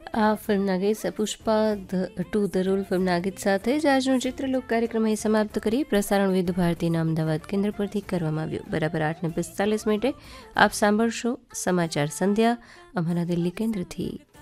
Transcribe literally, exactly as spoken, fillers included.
આ ફિલ્મના ગીત Pushpa the to the rule ફિલ્મના ગીત સાથે જ આજનો ચિત્રલોક કાર્યક્રમ અહીં સમાપ્ત કરી. પ્રસારણ વિવિધ ભારતીના અમદાવાદ કેન્દ્ર પરથી કરવામાં આવ્યું. બરાબર આઠને પિસ્તાલીસ મિનિટે આપ સાંભળશો સમાચાર સંધ્યા અમારા દિલ્હી કેન્દ્રથી.